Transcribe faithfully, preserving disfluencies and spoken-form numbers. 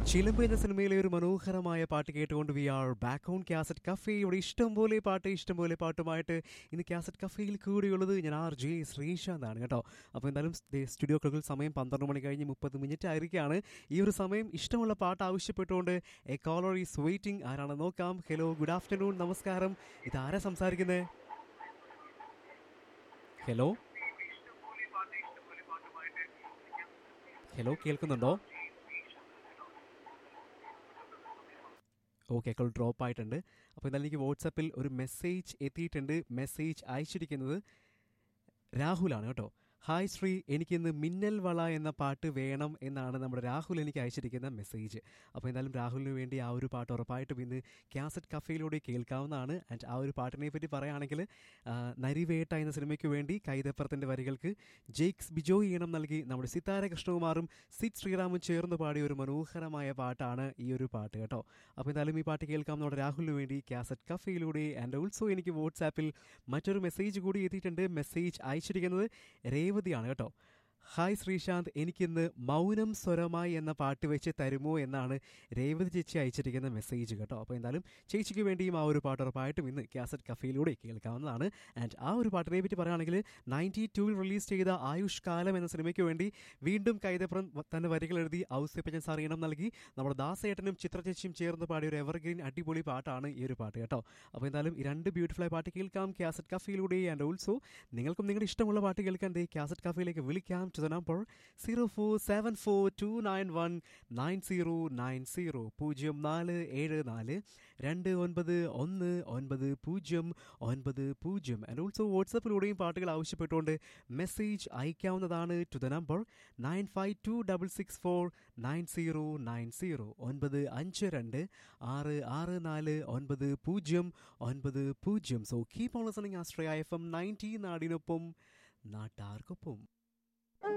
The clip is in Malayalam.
ചിലമ്പ് എന്ന സിനിമയിലെ ഒരു മനോഹരമായ പാട്ട് കേട്ടുകൊണ്ട് V are back on cassette cafe. ഇവിടെ ഇഷ്ടംപോലെ പാട്ട് ഇഷ്ടംപോലെ പാട്ടുമായിട്ട് ഇന്ന് കാസറ്റ് കഫേയിൽ കൂടിയുള്ളത് ഞാൻ ആർ ജെ ശ്രീശാന്താണ് കേട്ടോ. അപ്പോൾ എന്തായാലും സ്റ്റുഡിയോ ക്ലോക്കിൽ സമയം പന്ത്രണ്ട് മണി കഴിഞ്ഞ് മുപ്പത് മിനിറ്റ് ആയിരിക്കുകയാണ്. ഈ ഒരു സമയം ഇഷ്ടമുള്ള പാട്ട് ആവശ്യപ്പെട്ടുകൊണ്ട് എ കോളർ ഈസ് വെയിറ്റിംഗ്. ആരാണ് നോക്കാം. ഹലോ, ഗുഡ് ആഫ്റ്റർനൂൺ, നമസ്കാരം. ഇതാരാ സംസാരിക്കുന്നത്? ഹലോ ഹലോ കേൾക്കുന്നുണ്ടോ? ഓക്കെ, കോൾ ഡ്രോപ്പ് ആയിട്ടുണ്ട്. അപ്പോൾ എന്തായാലും എനിക്ക് വാട്സാപ്പിൽ ഒരു മെസ്സേജ് എത്തിയിട്ടുണ്ട്. മെസ്സേജ് അയച്ചിരിക്കുന്നത് രാഹുലാണ് കേട്ടോ. ഹായ് ശ്രീ, എനിക്കിന്ന് മിന്നൽ വള എന്ന പാട്ട് വേണം എന്നാണ് നമ്മുടെ രാഹുൽ എനിക്ക് അയച്ചിരിക്കുന്ന മെസ്സേജ്. അപ്പോൾ എന്തായാലും രാഹുലിന് വേണ്ടി ആ ഒരു പാട്ട് ഉറപ്പായിട്ടും ഇന്ന് കാസറ്റ് കഫേയിലൂടെ കേൾക്കാവുന്നതാണ്. ആൻഡ് ആ ഒരു പാട്ടിനെ പറ്റി പറയുകയാണെങ്കിൽ നരിവേട്ട എന്ന സിനിമയ്ക്ക് വേണ്ടി കൈതപ്പുറത്തിൻ്റെ വരികൾക്ക് ജെയ്ക്സ് ബിജോയ് ഈണം നൽകി നമ്മുടെ സിത്താര കൃഷ്ണകുമാറും സിദ് ശ്രീറാമും ചേർന്ന് പാടിയ ഒരു മനോഹരമായ പാട്ടാണ് ഈ ഒരു പാട്ട് കേട്ടോ. അപ്പോൾ എന്തായാലും ഈ പാട്ട് കേൾക്കാം നമ്മുടെ രാഹുലിന് വേണ്ടി കാസറ്റ് കഫേയിലൂടെ. ആൻഡ് ഓൾസോ എനിക്ക് വാട്സാപ്പിൽ മറ്റൊരു മെസ്സേജ് കൂടി എത്തിയിട്ടുണ്ട്. മെസ്സേജ് അയച്ചിരിക്കുന്നത് രേവതിയാണ് കേട്ടോ. ഹായ് ശ്രീശാന്ത്, എനിക്കിന്ന് മൗനം സ്വരമായി എന്ന പാട്ട് വെച്ച് തരുമോ എന്നാണ് രേവതി ചേച്ചി അയച്ചിരിക്കുന്ന മെസ്സേജ് കേട്ടോ. അപ്പോൾ എന്തായാലും ചേച്ചിക്ക് വേണ്ടിയും ആ ഒരു പാട്ട് ഉറപ്പായിട്ടും ഇന്ന് കാസറ്റ് കഫേയിലൂടെ കേൾക്കാവുന്നതാണ്. ആൻഡ് ആ ഒരു പാട്ടിനെ പറ്റി പറയുകയാണെങ്കിൽ നയൻറ്റി ടൂവിൽ റിലീസ് ചെയ്ത ആയുഷ് കാലം എന്ന സിനിമയ്ക്ക് വേണ്ടി വീണ്ടും കൈതപ്പുറം തൻ്റെ വരികൾ എഴുതി ഔസേപ്പച്ചൻ സാർ ഈണം നൽകി നമ്മുടെ ദാസേട്ടനും ചിത്രചേച്ചിയും ചേർന്ന് പാടിയ ഒരു എവർഗ്രീൻ അടിപൊളി പാട്ടാണ് ഈ ഒരു പാട്ട് കേട്ടോ. അപ്പോൾ എന്തായാലും ഈ രണ്ട് ബ്യൂട്ടിഫുൾ ആയ പാട്ട് കേൾക്കാം കാസറ്റ് കഫേയിലൂടെ. ആൻഡ് ഓൾസോ നിങ്ങൾക്കും നിങ്ങളുടെ ഇഷ്ടമുള്ള പാട്ട് കേൾക്കാൻ ദേ കാസറ്റ് കഫേയിലേക്ക് വിളിക്കാം to the number zero four seven four two nine one nine zero nine zero പൂജ്യം നാല് ഏഴ് നാല് രണ്ട് ഒൻപത് ഒന്ന് ഒൻപത് പൂജ്യം ഒൻപത് പൂജ്യം. ആൻഡ് ഓൾസോ വാട്സപ്പിലൂടെയും പാട്ടുകൾ ആവശ്യപ്പെട്ടുകൊണ്ട് മെസ്സേജ് അയക്കാവുന്നതാണ് to the number nine five to double six four nine zero nine zero ഒൻപത് അഞ്ച് രണ്ട് ആറ് ആറ് നാല് ഒൻപത് പൂജ്യം ഒൻപത് പൂജ്യം. So keep on listening Ashraya F M ninety, നാടിനൊപ്പം നാട്ടാർക്കൊപ്പം.